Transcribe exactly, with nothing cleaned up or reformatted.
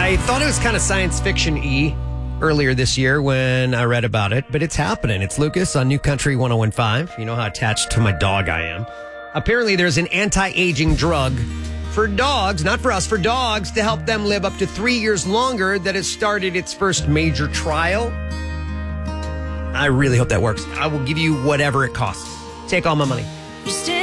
I thought it was kind of science fiction-y earlier this year when I read about it, but it's happening. It's Lucas on New Country one oh one point five. You know how attached to my dog I am. Apparently, there's an anti-aging drug for dogs, not for us, for dogs, to help them live up to three years longer that has started its first major trial. I really hope that works. I will give you whatever it costs. Take all my money.